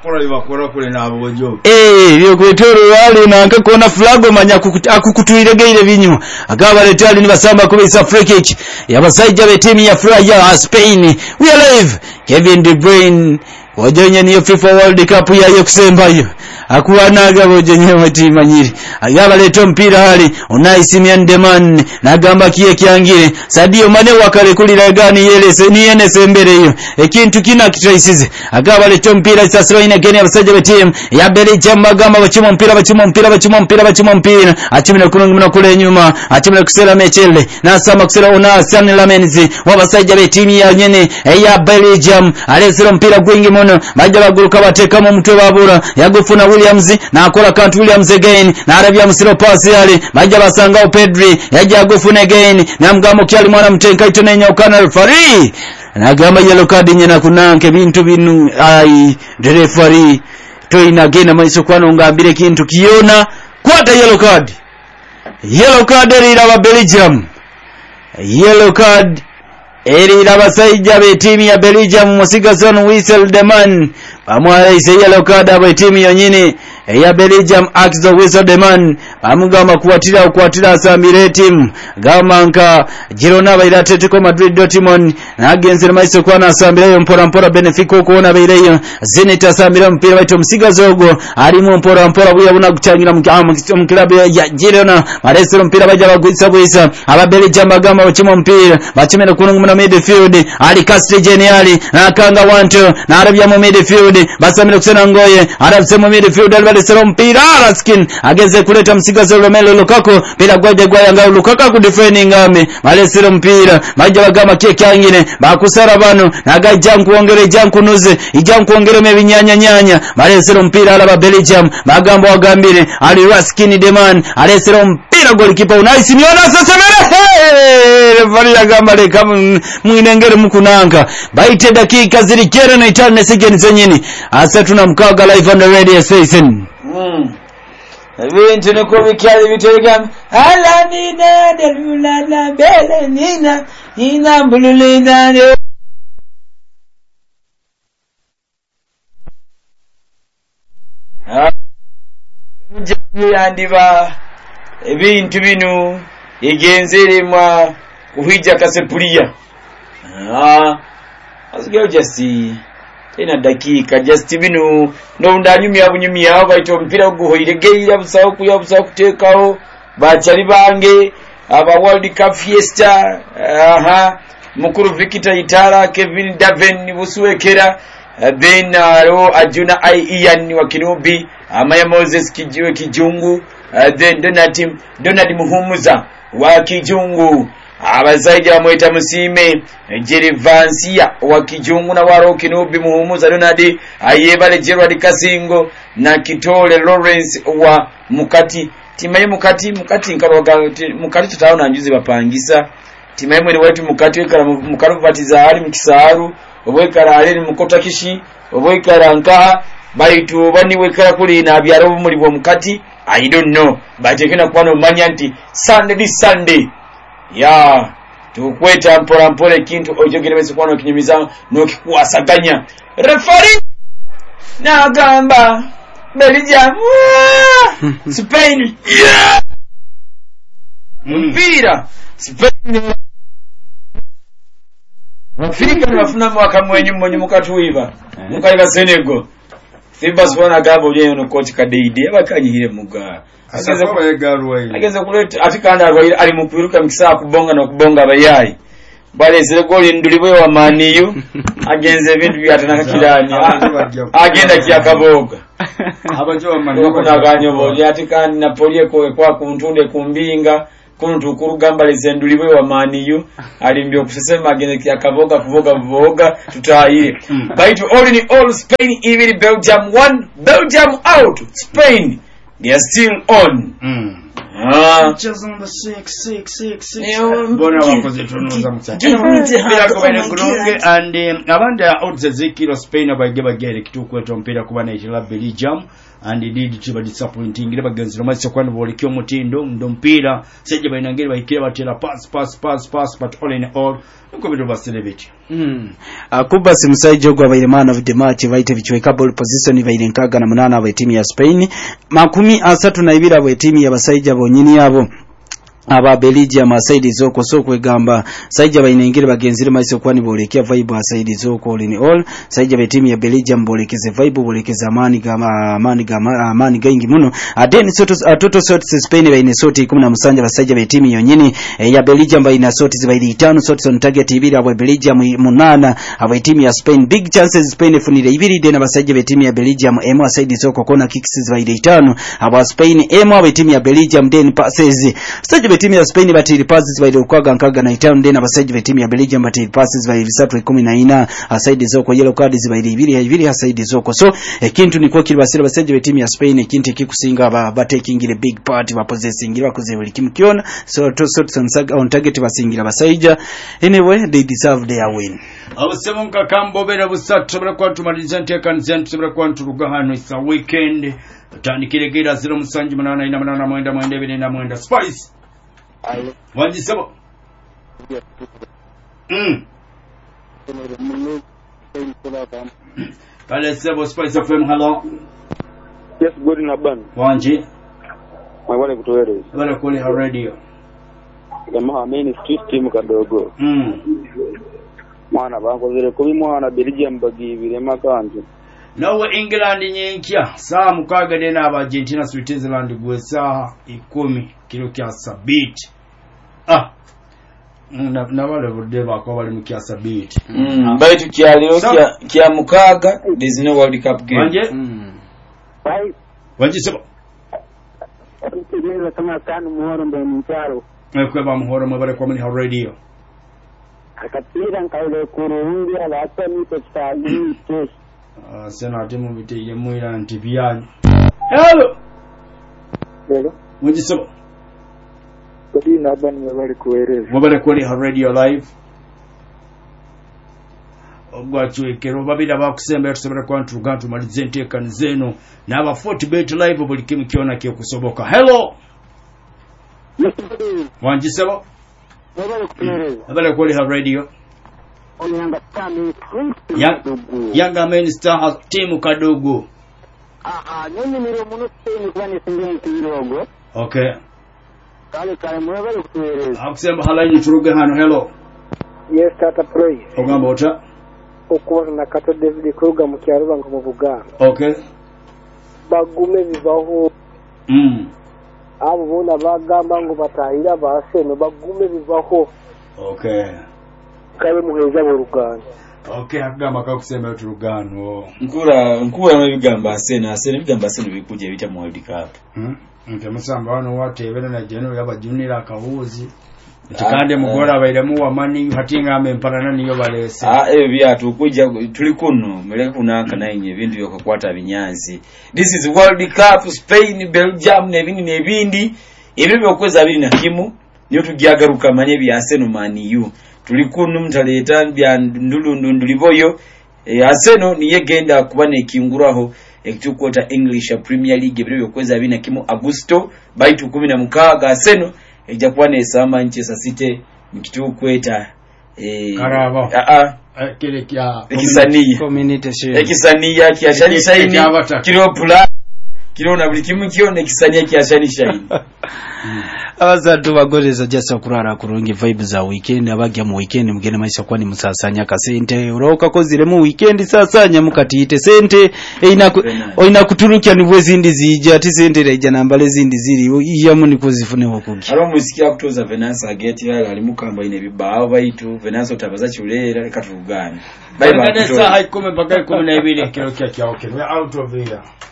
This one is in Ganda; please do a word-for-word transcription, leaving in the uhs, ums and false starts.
akora ibakora kule nabojo eh byo kwetoro wali nanka kona flago manya akukutuiregeire binyu agaba letali ni basamba kubisa free kick yabasajja be timu ya Fraya Spain. We are live. Kevin De Bruyne wajonye niyo FIFA World Cup ya yokusembayo akuwanaga bojenye mutima nyiri agaba leto mpira hali Unai Simon Deman nagamba kiye kyangire Sadio Mane wakale kulira gani yelese ni yenese mbere yo ekintu kina kitraisize agaba leto mpira sasro ine gene abasajja be team ya Belgium bagamba bachimo mpira bachimo mpira bachimo mpira bachimo mpira achimira kulungumuna kule nyuma achimira kusela mechele na sama kusela Unai Simon Lamenzi wabasajja be team ya nyene ya Belgium alesero mpira gwingi mono majja baguruka bateka mu mutwe babura yagufuna Williams na akola kantu Williams again na arabia musiro pass yali majja basanga Pedri yajja agufuna again na mgamo kyali mwana mtenka itonenya ukana referee nagamba yellow card nyina kunanke bintu binu ai referee toina gena maiso kwano ngambire kintu kiona kwata yellow card yellow card eri aba Belgium yellow card eri abasajja be timu ya Belgium musigason whistle the man amwale ise yellow card aba timu yonyine ya Belgium axe the whistle the man amugama kuwatira kuwatira asambire team gamanka Girona ba Atletico Madrid Dortmund na agenze maiso kwana asambire mpora mpora Benfica kuona baireyo Zenit asambire mpira baito musigazogo alimu mpora mpora buya buna guchangira mu club ya Girona maresero mpira baja bagwisa bwisa aba Belgium bagama bachimo mpira bachimena kunungu na midfield ali Castre Geniali na akanga wanto na arabia mu midfield basamira kusena ngoye arabse mu midfield albalesero mpira Raskin ageze kuleta msigazo Romelu Lukaku bila gwaje gwaya ngao Lukaku ku defending ngame balesero mpira majja bagama kie kyangine bakusara bano naga janku ongere janku nuze ijanku ongere mebinyanya nyanya balesero mpira ala ba Belgium magambo agambire ali Raskin Deman alesero mpira golikipa Unai Simon asasemere refari agamba le kama mwinengere mukunanga baite dakika ziri kera na itane sigeni zenyini asa tunamkaga live on the radio station. Mm. Vintu niko bikyali biterega ala nina delula na bele nina nina bululina ne Jamu yandiba ebintu binu igenzerema kuhija kasepulia ah asigeo jasi ina dakika just binu no ndanyumi yabunyumi yabo baito mpira guhoire geira busaho kuya busaho kutekao bachari bange aba World Cup Fiesta aha mukuru Victor Itara Kevin Daven busuwekera benaro ajuna ai Ian wa Kinubi amaya Moses Kijiwe Kijungu then Donald Donald Muhumuza wa Kijungu abazaija bamweta Musime Jerivansia wa Kijungu na waro Kinubi Muhumuza Donald ayebale Gerard Kasingo na Kitole Lawrence wa Mukati timaye Mukati Mukati nkaroga Mukati tutaona njuzi bapangisa timaye mwene wetu Mukati wekara mukaru batiza ali mukisaru obwekara ali mukota kishi obwekara nka baitu bani wekara kuli na byaro muri bwo Mukati I don't know but ekena kwano manyanti Sunday this Sunday ya tukweta mpora mpore kintu ojogere bese kwano kinyimiza no kikuasaganya referee na gamba Belgium Spain yeah mpira Spain Afrika nafuna mwaka mwenyu mwenyu mukatuiba mukaiba Senegal Simba swana gabo byenyo no coach Kadeide abakanyihire muga asasa kwa yegaruwa ile ageze kuleta afikanda arwaye ali mukwiruka mkisa kubonga no kubonga bayayi bale zile goli ndulibwe wa maniyu agenze bintu byatana kakiranya agenda kyakaboga abajo maniyu kuna ganyobo yatikani Napoli ko kwa kuntunde kumbinga kuntu kurugamba lizendulibwe wa maniyu alimbyo kusema agende kyakaboga kuvoga voga tutayire baitu all in all Spain even Belgium one Belgium out Spain they are still on mm. Ah. Just on the six six six six. Yeah, Bona wakoze tunoza mutsa. Give me the Mpira heart, kubene oh my kulunge God. and um, abanda odds zikiro Spain abage bagere kitukwetwa mpira kubana ijila Belgium and indeed chiba disappointing ngire bagenzi maso kwani bolikyo mutindo ndo mpira seje bainangire bahikira batera pass pass pass pass but all in all uko bido baselebiti. Mm. Akuba simusaije gwa baile man of the match baite bichweka ball position baile nkaga na munana aba timu ya Spain makumi asatu na ibiri aba timu ya basaija bonyini yabo aba Belgium asaidi zoko so kwegamba saija bayinengire bagenzire maise kwani bolekya vibe asaidi zoko all in all saija be timu ya Belgium bolekeze vibe bolekeza amani gama amani gama amani gaingi muno adeni soto atoto soto Spain bayine soti kumi na musanja basaija be timu yonyini e, ya Belgium bayina soti zibaidi itano soti on target ibiri aba Belgium munana aba timu ya Spain big chances Spain funire ibiri dena basaija be timu ya Belgium emo asaidi zoko kona kicks zibaidi itano aba Spain emo aba timu ya Belgium den passes saija timu ya Spain batiri passes by okwaga nkaga na itano ndena basaidi be timu ya Belgium batiri passes by bisatu kumi na nne asaidi zoko yellow cards by ibiri ibiri asaidi zoko so ekintu niko kiri basira basaidi be timu ya Spain ekintu kikusinga ba batekingire big part ba possessing bakoze buli kimkiona so to so on target basingira basaija anyway they deserve their win. Abusemo nkakambo bera busatu bera kwa tumaliza nteka nzentu bera kwa nturuga hano isa weekend tanikiregera zero musanji munana ina munana mwenda mwenda bine na mwenda Spice Wanjisebo. Mm. Kale sebo Spice F M hello. Yes, good in Aban. Wanji. Mwale kutoere. Wala kule ha radio. Jamaa mimi street team kadogo. Mm. Mwana bango zile kumi mwana Belgium bagi bile makanzu. Nawe England nyenkya saa mukaga dena aba Argentina Switzerland gwesa ikumi kilo kya sabiti. Ah. Na na wale bode bako bali mu kya sabiti. Mm. Baitu kya leo kya kya mukaga there's no World Cup game. Wanje? Mm. Bai. Wanje sebo. Ndio kama tano muhoro ndo mcharo. Ekwe ba muhoro mabare kwa mani radio. Akatira nkaile kurungi ala hata ni testali test. Ah sena timu bite yemuira ntibiyani. Hello. Hello. Wanje sebo. Kodi na Aban mwale kueleza. Mabare kwa ha radio live. Ogwachwe kero babida bakusemba tusebera kwa nturugantu malizente kanzeno na aba forty bet live buli kimu kiona kyo kusoboka. Hello. Yes. Wanjisebo. Mwale kueleza. Mabare kwa ha radio. Oyanga kami Ya, Yanga Minister has timu kadogo. Aha, nini nilo munusi ni kwa nisingia kidogo. Okay. Kale kale mwale kueleza. Akusemba halaini turuge hano. Hello. Yes, tata pray. Ogamba ota. Okuwa na kato David Kruger mu kyaruba ngo muvuga. Okay. Bagume bivaho. Mm. Abo bona bagamba ngo batahira baseno bagume bivaho. Okay. Kabe muheza mu Ruganda. Okay, agamba kakusemba turugano. Nkura nkura no bigamba asena asena bigamba asena bikuje bita mu World Cup. Mhm. Ntemusamba wano watebera na jeno yaba junira akawuzi. Tikande mugora bairemu wamani hatinga amemparana niyo balese. Ah ebyo byatu kujja tuli kuno mele kunaka nainye bintu byokakwata binyanzi. This is World Cup Spain Belgium nebindi nebindi ebyo byokweza biri na kimu niyo tugiyagaruka manye bya Arsenal Man U. Tuli kuno mtaleta bya ndulundu nduliboyo e, Arsenal niye genda kubana ekinguraho ekitukwota English Premier League ebyo byokweza biri na kimu Augusto baitu kumi na mukaaga Arsenal ejakuwa nesa Manchester City mkitukweta eh Karabo. a a Kile kya ekisaniya Community shield. ekisaniya kyashani shaini kilo pula kilo na buli kimu kiona ekisaniya kyashani shaini. Abazaddu bagoreza jasa kurara kurungi vibe za weekend abagya mu weekend mugene maisha kwani musasanya kasente uroka kozire mu weekend sasanya mukatite sente eina oina kuturukya ni bwezindi zija ati sente reja nambale zindi ziri iyamu ni kuzifune okugi alo musikia kutoza Venance ageti yala alimukamba ine bibao baitu Venance otabaza chulera katugana bye bye. Nesa haikume mpaka kumi na mbili kilo kya kya okay. We out of here.